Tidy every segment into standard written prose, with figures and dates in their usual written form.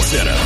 Center.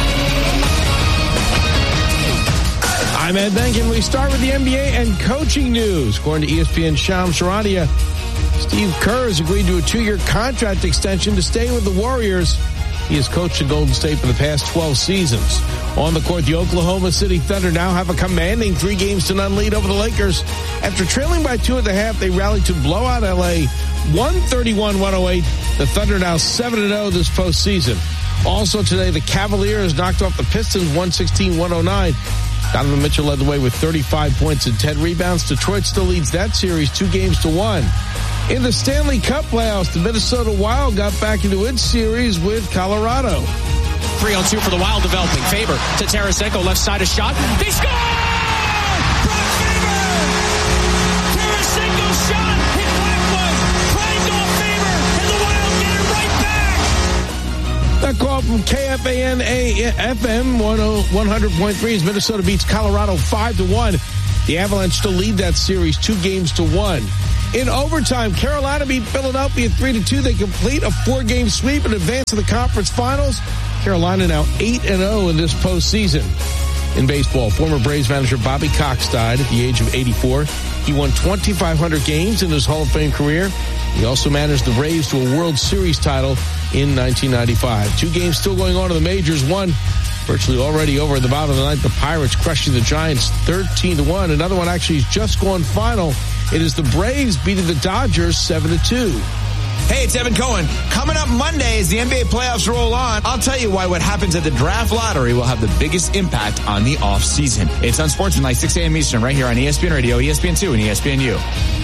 I'm Ed Benkin. We start with the NBA and coaching news. According to ESPN's Shams Charania, Steve Kerr has agreed to a 2-year contract extension to stay with the Warriors. He has coached the Golden State for the past 12 seasons. On the court, the Oklahoma City Thunder now have a commanding 3-0 lead over the Lakers. After trailing by 2 at the half, they rallied to blow out L.A. 131-108. The Thunder now 7-0 this postseason. Also today, the Cavaliers knocked off the Pistons 116-109. Donovan Mitchell led the way with 35 points and 10 rebounds. Detroit still leads that series 2-1. In the Stanley Cup playoffs, the Minnesota Wild got back into its series with Colorado. 3-on-2 for the Wild developing. Faber to Tarasenko, left side a shot. They score! Brock Faber! Tarasenko shot, hit Blackwood, claimed off Faber, and the Wild get it right back! That call from KFAN-FM 100.3 as Minnesota beats Colorado 5-1. The Avalanche still lead that series 2-1. In overtime, Carolina beat Philadelphia 3-2. They complete a 4-game sweep and advance to the conference finals. Carolina now 8-0 in this postseason. In baseball, former Braves manager Bobby Cox died at the age of 84. He won 2,500 games in his Hall of Fame career. He also managed the Braves to a World Series title in 1995. 2 games still going on in the majors. One virtually already over at the bottom of the ninth. The Pirates crushing the Giants 13-1. Another one actually is just gone final. It is the Braves beating the Dodgers 7-2. Hey, it's Evan Cohen. Coming up Monday as the NBA playoffs roll on, I'll tell you why what happens at the draft lottery will have the biggest impact on the offseason. It's Unsportsmanlike, 6 a.m. Eastern, right here on ESPN Radio, ESPN2, and ESPNU.